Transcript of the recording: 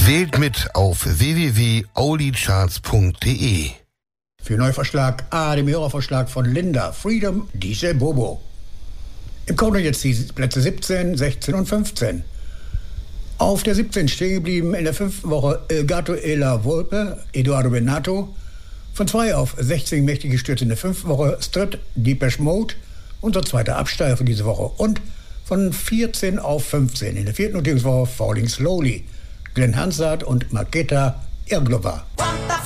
Wählt mit auf www.oldicharts.de. Für Neuvorschlag A, dem Hörervorschlag von Linda, Freedom, DJ Bobo. Im Countdown jetzt die Plätze 17, 16 und 15. Auf der 17 stehen geblieben in der 5. Woche Il Gatto e la Volpe, Edoardo Bennato. Von 2 auf 16 mächtig gestürzt in der 5. Woche Strit, Depeche Mode, unser zweiter Absteiger für diese Woche. Und von 14 auf 15 in der 4. Notierungswoche Falling Slowly, Glenn Hansard und Marketa Irglova.